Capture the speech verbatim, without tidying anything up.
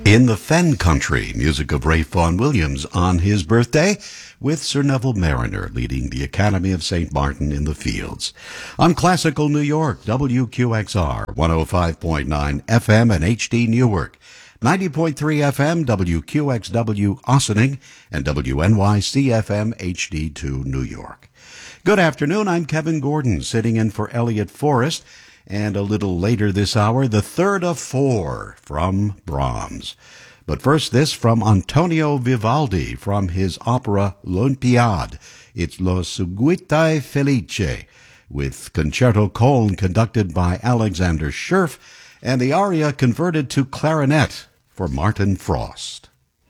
In the Fen Country, music of Ralph Vaughan Williams on his birthday, with Sir Neville Mariner leading the Academy of Saint Martin in the Fields. On Classical New York, W Q X R, one oh five point nine F M and H D Newark, ninety point three F M, W Q X W Ossining, and W N Y C F M H D two New York. Good afternoon, I'm Kevin Gordon, sitting in for Elliot Forrest. And a little later this hour, the third of four from Brahms. But first, this from Antonio Vivaldi from his opera L'Olympiade. It's Lo Seguita Felice, with Concerto Colne conducted by Alexander Scherf, and the aria converted to clarinet for Martin Frost.